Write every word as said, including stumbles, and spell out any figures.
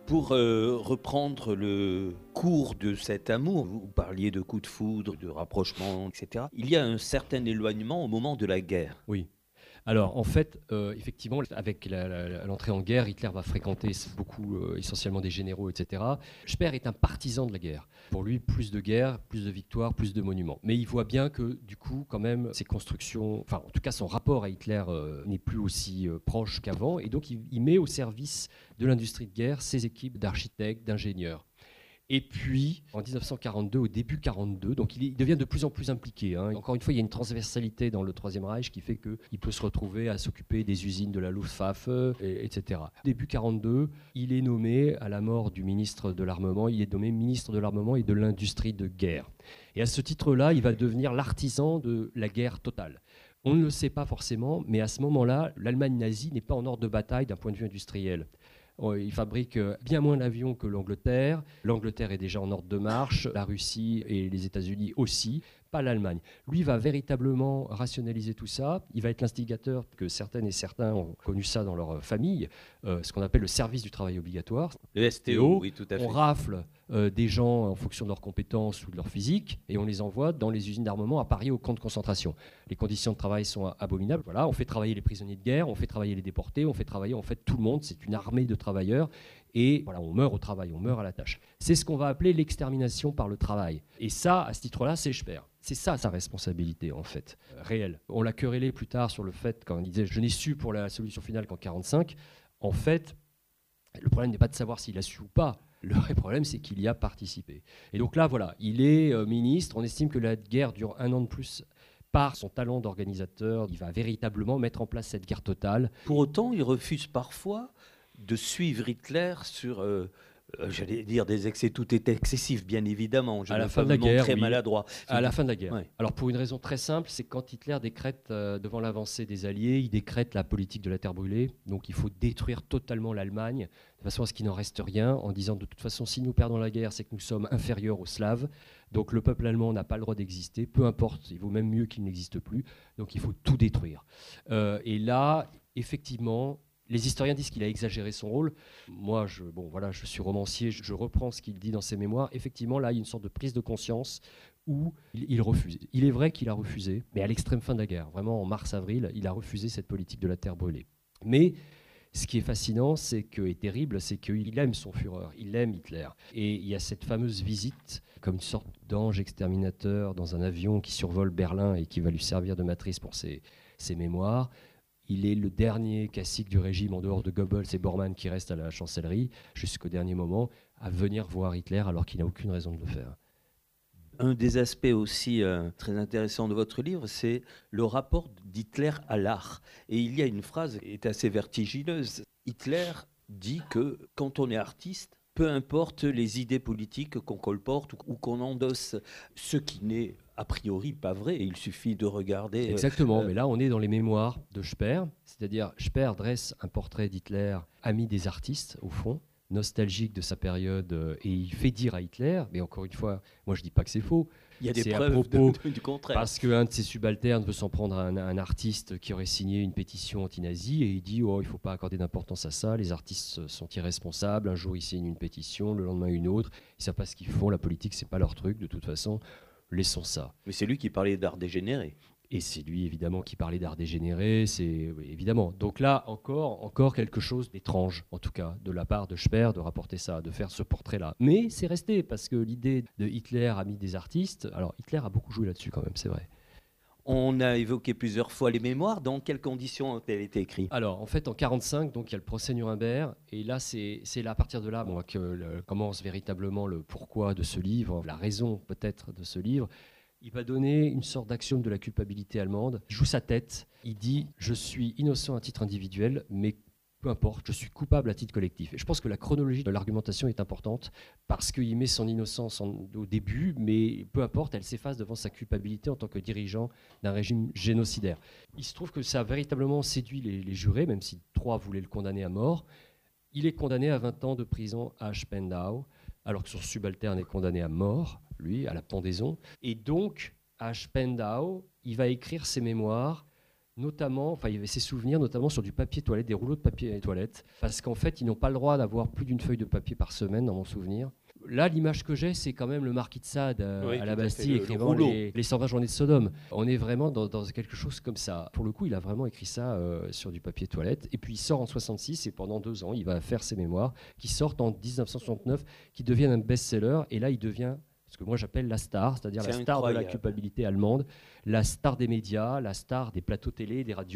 Pour euh, reprendre le cours de cet amour, vous parliez de coups de foudre, de rapprochement, et cetera. Il y a un certain éloignement au moment de la guerre. Oui. Alors, en fait, euh, effectivement, avec la, la, l'entrée en guerre, Hitler va fréquenter beaucoup, euh, essentiellement des généraux, et cetera. Speer est un partisan de la guerre. Pour lui, plus de guerre, plus de victoires, plus de monuments. Mais il voit bien que, du coup, quand même, ses constructions, enfin, en tout cas, son rapport à Hitler euh, n'est plus aussi euh, proche qu'avant. Et donc, il, il met au service de l'industrie de guerre ses équipes d'architectes, d'ingénieurs. Et puis, en dix-neuf cent quarante-deux, au début quarante-deux, donc il, est, il devient de plus en plus impliqué. Hein. Encore une fois, il y a une transversalité dans le Troisième Reich qui fait qu'il peut se retrouver à s'occuper des usines de la Luftwaffe, et, etc. Début quarante-deux, il est nommé, à la mort du ministre de l'Armement, il est nommé ministre de l'Armement et de l'Industrie de guerre. Et à ce titre-là, il va devenir l'artisan de la guerre totale. On ne le sait pas forcément, mais à ce moment-là, l'Allemagne nazie n'est pas en ordre de bataille d'un point de vue industriel. Il fabrique bien moins d'avions que l'Angleterre. L'Angleterre est déjà en ordre de marche, la Russie et les États-Unis aussi, pas l'Allemagne. Lui va véritablement rationaliser tout ça. Il va être l'instigateur, que certaines et certains ont connu ça dans leur famille, euh, ce qu'on appelle le service du travail obligatoire. Le S T O, oui, tout à fait. On rafle euh, des gens en fonction de leurs compétences ou de leur physique et on les envoie dans les usines d'armement à Paris au camp de concentration. Les conditions de travail sont abominables. Voilà, on fait travailler les prisonniers de guerre, on fait travailler les déportés, on fait travailler en fait tout le monde. C'est une armée de travailleurs. Et voilà, on meurt au travail, on meurt à la tâche. C'est ce qu'on va appeler l'extermination par le travail. Et ça, à ce titre-là, c'est Speer. C'est ça sa responsabilité, en fait, euh, réelle. On l'a querellé plus tard sur le fait, quand il disait « je n'ai su pour la solution finale qu'en quarante-cinq », en fait, le problème n'est pas de savoir s'il a su ou pas. Le vrai problème, c'est qu'il y a participé. Et donc là, voilà, il est euh, ministre. On estime que la guerre dure un an de plus. Par son talent d'organisateur, il va véritablement mettre en place cette guerre totale. Pour autant, il refuse parfois de suivre Hitler sur, euh, euh, j'allais dire des excès, tout est excessif, bien évidemment. Je à la fin de la guerre, très oui. maladroit. À la fin de la guerre. Ouais. Alors pour une raison très simple, c'est quand Hitler décrète, euh, devant l'avancée des Alliés, il décrète la politique de la terre brûlée. Donc il faut détruire totalement l'Allemagne, de façon à ce qu'il n'en reste rien, en disant de toute façon, si nous perdons la guerre, c'est que nous sommes inférieurs aux Slaves. Donc le peuple allemand n'a pas le droit d'exister, peu importe, il vaut même mieux qu'il n'existe plus. Donc il faut tout détruire. Euh, et là, effectivement, les historiens disent qu'il a exagéré son rôle. Moi, je, bon, voilà, je suis romancier, je, je reprends ce qu'il dit dans ses mémoires. Effectivement, là, il y a une sorte de prise de conscience où il, il refuse. Il est vrai qu'il a refusé, mais à l'extrême fin de la guerre, vraiment en mars-avril, il a refusé cette politique de la terre brûlée. Mais ce qui est fascinant, c'est que, et terrible, c'est qu'il aime son Führer, il aime Hitler. Et il y a cette fameuse visite, comme une sorte d'ange exterminateur dans un avion qui survole Berlin et qui va lui servir de matrice pour ses, ses mémoires. Il est le dernier cacique du régime, en dehors de Goebbels et Bormann, qui reste à la chancellerie, jusqu'au dernier moment, à venir voir Hitler alors qu'il n'a aucune raison de le faire. Un des aspects aussi euh, très intéressants de votre livre, c'est le rapport d'Hitler à l'art. Et il y a une phrase qui est assez vertigineuse. Hitler dit que quand on est artiste, peu importe les idées politiques qu'on colporte ou qu'on endosse, ce qui n'est a priori pas vrai, il suffit de regarder... Exactement, euh, mais là on est dans les mémoires de Speer, c'est-à-dire Speer dresse un portrait d'Hitler, ami des artistes au fond, nostalgique de sa période, euh, et il fait dire à Hitler, mais encore une fois, moi je dis pas que c'est faux, il y a des c'est preuves à propos, de, de, du contraire. Parce qu'un de ses subalternes veut s'en prendre à un, un artiste qui aurait signé une pétition anti-nazie, et il dit oh, il ne faut pas accorder d'importance à ça, les artistes sont irresponsables, un jour ils signent une pétition, le lendemain une autre, ils ne savent pas ce qu'ils font, la politique c'est pas leur truc, de toute façon, laissons ça. Mais c'est lui qui parlait d'art dégénéré. Et c'est lui, évidemment, qui parlait d'art dégénéré, c'est oui, évidemment. Donc là, encore, encore quelque chose d'étrange, en tout cas, de la part de Speer, de rapporter ça, de faire ce portrait-là. Mais c'est resté, parce que l'idée de Hitler, ami des artistes, alors Hitler a beaucoup joué là-dessus quand même, c'est vrai. On a évoqué plusieurs fois les mémoires. Dans quelles conditions ont-elles été écrites ? Alors, en fait, en quarante-cinq, donc il y a le procès Nuremberg, et là, c'est, c'est là, à partir de là bon, que le, commence véritablement le pourquoi de ce livre, la raison peut-être de ce livre. Il va donner une sorte d'axiome de la culpabilité allemande. Il joue sa tête. Il dit « Je suis innocent à titre individuel, mais peu importe, je suis coupable à titre collectif ». Et je pense que la chronologie de l'argumentation est importante parce qu'il met son innocence en, au début, mais peu importe, elle s'efface devant sa culpabilité en tant que dirigeant d'un régime génocidaire. Il se trouve que ça a véritablement séduit les, les jurés, même si trois voulaient le condamner à mort. Il est condamné à vingt ans de prison à Spandau, alors que son subalterne est condamné à mort, lui, à la pendaison. Et donc, à Spandau, il va écrire ses mémoires, Notamment, enfin, il y avait ses souvenirs, notamment sur du papier toilette, des rouleaux de papier toilette, parce qu'en fait, ils n'ont pas le droit d'avoir plus d'une feuille de papier par semaine, dans mon souvenir. Là, l'image que j'ai, c'est quand même le marquis de Sade euh, Oui, à la tout à Bastille fait, le- écrivant le rouleau. les, les cent vingt journées de Sodome. On est vraiment dans, dans quelque chose comme ça. Pour le coup, il a vraiment écrit ça euh, sur du papier toilette. Et puis, il sort en soixante-six et pendant deux ans, il va faire ses mémoires qui sortent en dix-neuf cent soixante-neuf, qui deviennent un best-seller. Et là, il devient ce que moi j'appelle la star, c'est-à-dire C'est la star de la incroyable. culpabilité allemande, la star des médias, la star des plateaux télé, des radios.